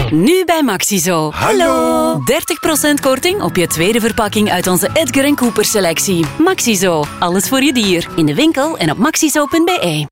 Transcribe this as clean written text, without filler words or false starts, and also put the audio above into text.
Nu bij Maxizo. Hallo. 30% korting op je tweede verpakking uit onze Edgar & Cooper selectie. Maxizo, alles voor je dier. In de winkel en op maxizo.be.